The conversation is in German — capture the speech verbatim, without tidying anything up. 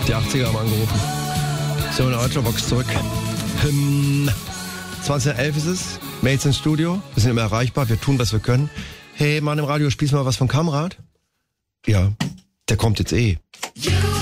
Die achtziger haben angerufen. So, in der Ultravox zurück. Hm, zwanzig Uhr elf ist es. Mails ins Studio. Wir sind immer erreichbar. Wir tun, was wir können. Hey, Mann im Radio, spielst du mal was von Kamrat? Ja, der kommt jetzt eh.